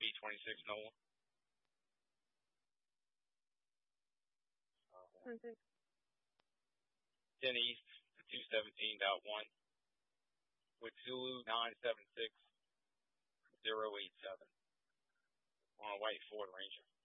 B26 NOLA. 10 East to 217.1 with Zulu 976087 on a white Ford Ranger.